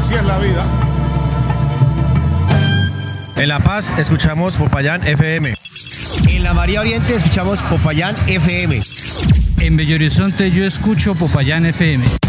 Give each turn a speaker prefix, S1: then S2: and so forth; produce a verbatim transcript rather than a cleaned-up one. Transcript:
S1: Así es la vida.
S2: En La Paz escuchamos Popayán F M.
S3: En la María Oriente escuchamos Popayán F M.
S4: En Bello Horizonte yo escucho Popayán F M.